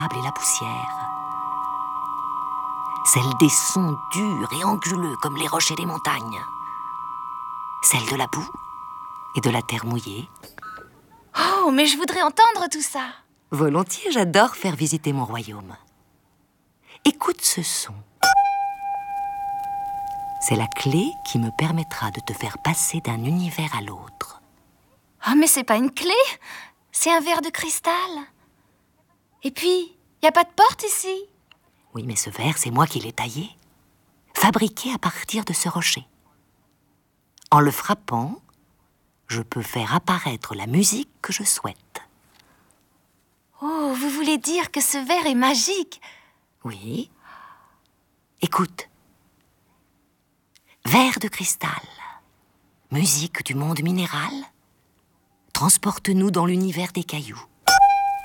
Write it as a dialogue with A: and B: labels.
A: et la poussière. Celle des sons durs et anguleux comme les rochers des montagnes. Celle de la boue et de la terre mouillée.
B: Oh, mais je voudrais entendre tout ça.
A: Volontiers, j'adore faire visiter mon royaume. Écoute ce son. C'est la clé qui me permettra de te faire passer d'un univers à l'autre.
B: Oh, mais c'est pas une clé, c'est un verre de cristal. Et puis, y a pas de porte ici.
A: Oui, mais ce verre, c'est moi qui l'ai taillé, fabriqué à partir de ce rocher. En le frappant, je peux faire apparaître la musique que je souhaite.
B: Oh, vous voulez dire que ce verre est magique?
A: Oui. Écoute. Verre de cristal, musique du monde minéral, transporte-nous dans l'univers des cailloux.